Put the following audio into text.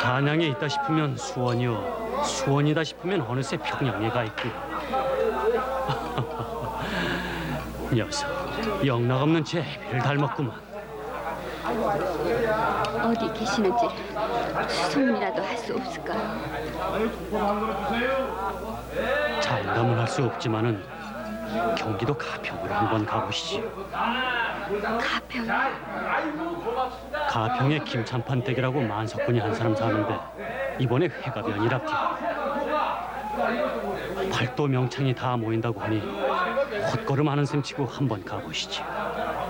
단양에 있다 싶으면 수원이요, 수원이다 싶으면 어느새 평양에 가 있고. 녀석, 영락없는 제 애비를 닮았구만. 어디 계시는지 소문이라도 할 수 없을까요? 장담을 할 수 없지만은 경기도 가평으로 한번 가보시지요. 가평. 가평에 김찬판 댁이라고 만석군이 한 사람 사는데 이번에 회가변이랍디. 팔도 명창이 다 모인다고 하니 헛걸음하는 셈치고 한번 가보시지요.